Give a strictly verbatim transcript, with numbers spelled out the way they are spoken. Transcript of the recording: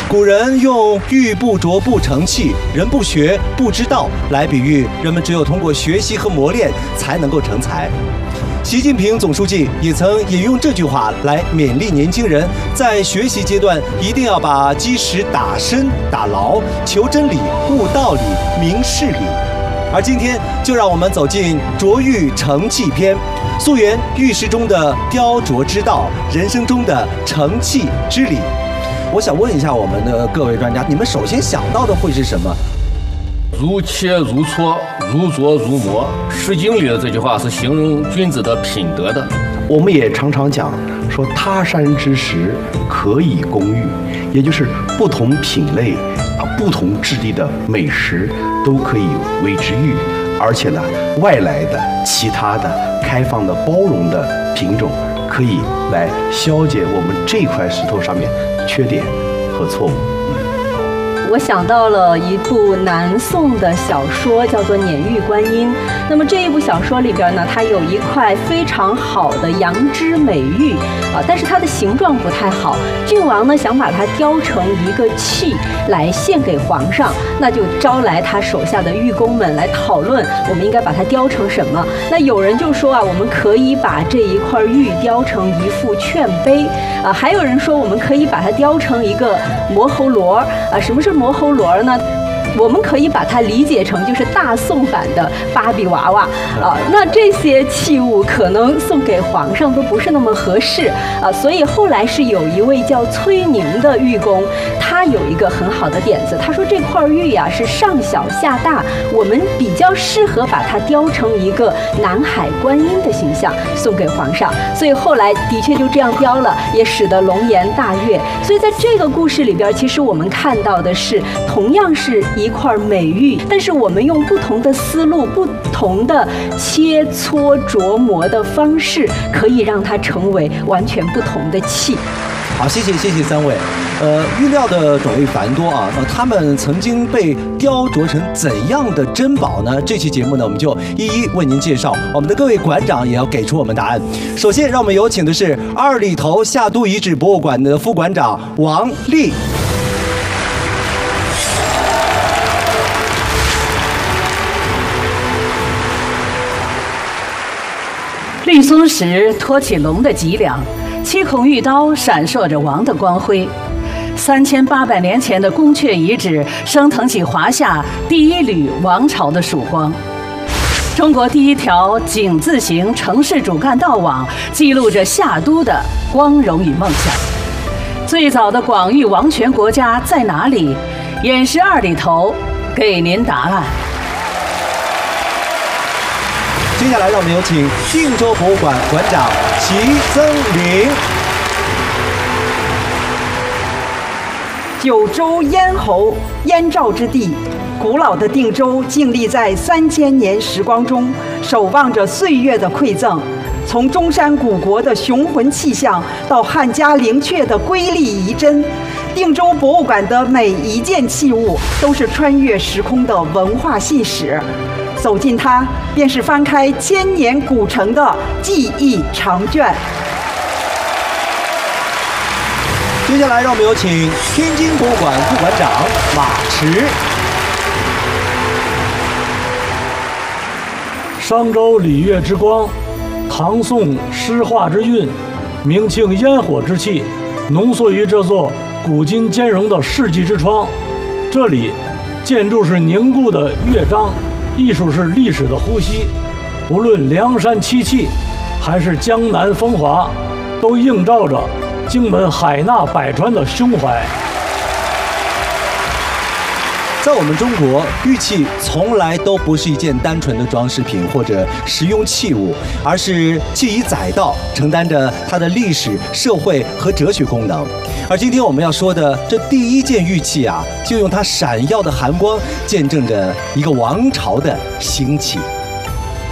古人用玉不琢不成器，人不学不知道来比喻人们只有通过学习和磨练才能够成才。习近平总书记也曾引用这句话来勉励年轻人，在学习阶段一定要把基石打深打牢，求真理、悟道理、明事理。而今天就让我们走进琢玉成器篇，溯源玉石中的雕琢之道，人生中的成器之理。我想问一下我们的各位专家，你们首先想到的会是什么？ 如切如磋，如琢如磨。《诗经》里的这句话是形容君子的品德的。 我们也常常讲说，他山之石，可以攻玉，也就是不同品类啊、不同质地的美食都可以为之玉，而且呢，外来的、其他的、开放的、包容的品种，可以来消解我们这块石头上面缺点和错误。 我想到了一部南宋的小说，叫做《碾玉观音》。那么这一部小说里边呢，它有一块非常好的羊脂美玉啊，但是它的形状不太好。郡王呢想把它雕成一个器来献给皇上，那就招来他手下的玉工们来讨论，我们应该把它雕成什么？那有人就说啊，我们可以把这一块玉雕成一副劝碑啊，还有人说我们可以把它雕成一个磨喉螺啊。什么是磨喉螺呢？我们可以把它理解成就是大宋版的芭比娃娃啊。那这些器物可能送给皇上都不是那么合适啊，所以后来是有一位叫崔宁的玉工，他有一个很好的点子，他说这块玉呀、啊、是上小下大，我们比较适合把它雕成一个南海观音的形象送给皇上，所以后来的确就这样雕了，也使得龙颜大悦。所以在这个故事里边，其实我们看到的是同样是一块美玉，但是我们用不同的思路、不同的切磋琢磨的方式，可以让它成为完全不同的器。 好，谢谢谢谢三位。呃，玉料的种类繁多啊，呃，他们曾经被雕琢成怎样的珍宝呢？这期节目呢，我们就一一为您介绍。我们的各位馆长也要给出我们答案。首先，让我们有请的是二里头夏都遗址博物馆的副馆长王丽。 绿松石托起龙的脊梁，七孔玉刀闪烁着王的光辉。三千八百年前的宫阙遗址升腾起华夏第一缕王朝的曙光。中国第一条井字形城市主干道网记录着夏都的光荣与梦想。最早的广域王权国家在哪里？偃师二里头给您答案。 接下来，让我们有请定州博物馆馆长齐增林。 九州咽喉，燕赵之地，古老的定州静立在三千年时光中，守望着岁月的馈赠。从中山古国的雄浑气象，到汉家陵阙的瑰丽仪珍，定州博物馆的每一件器物都是穿越时空的文化信史。走进它，便是翻开千年古城的记忆长卷。 接下来，让我们有请天津博物馆副馆长马驰。 商周礼乐之光，唐宋诗画之韵，明庆烟火之气，浓缩于这座古今兼容的世纪之窗。这里，建筑是凝固的乐章，艺术是历史的呼吸。无论梁山七气，还是江南风华，都映照着荆门海纳百川的胸怀。 在我们中国，玉器从来都不是一件单纯的装饰品或者实用器物，而是既已载道，承担着它的历史、社会和哲学功能。而今天我们要说的这第一件玉器啊，就用它闪耀的寒光，见证着一个王朝的兴起。